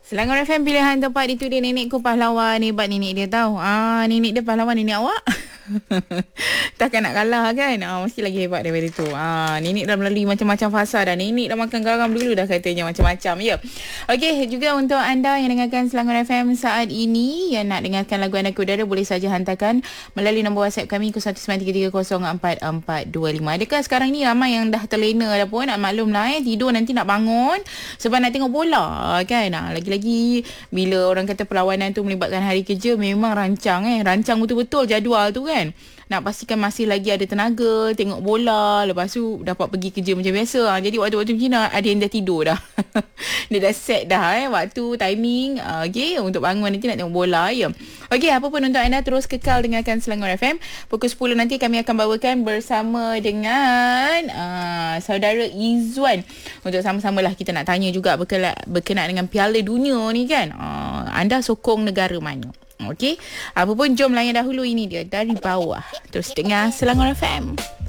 Selangor FM pilihan tempat itu dia nenekku pahlawan. Hebat nenek dia tahu. Nenek dia pahlawan, nenek awak. Takkan nak kalah kan. Mesti lagi hebat daripada tu. Nenek dah melalui macam-macam fasa dah. Nenek dah makan garam dulu dah katanya macam-macam. Ya. Okey, juga untuk anda yang dengarkan Selangor FM saat ini, yang nak dengarkan lagu Anda Udara, boleh saja hantarkan melalui nombor WhatsApp kami 0193304425. Adakah sekarang ni ramai yang dah terlena dah pun, nak maklum lah tidur nanti nak bangun sebab nak tengok bola kan. Lagi-lagi bila orang kata perlawanan tu melibatkan hari kerja, memang rancang betul-betul jadual tu kan. Nak pastikan masih lagi ada tenaga tengok bola, lepas tu dapat pergi kerja macam biasa. Jadi waktu-waktu macam ni ada yang dah tidur dah. Dia dah set dah waktu, timing untuk bangun nanti nak tengok bola ya. Okey, apa pun untuk anda terus kekal dengarkan Selangor FM. Pukul 10 nanti kami akan bawakan bersama dengan saudara Izzuan untuk sama-samalah kita nak tanya juga berkenaan dengan Piala Dunia ni kan. Anda sokong negara mana? Okey, apa pun jom layan dahulu, ini dia Dari Bawah. Terus dengar Selangor FM.